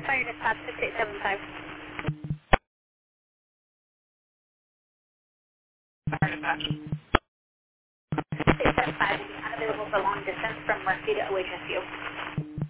Fire dispatch 6875. Fire dispatch. 6875 will be unavailable for long distance from Murphy to OHSU.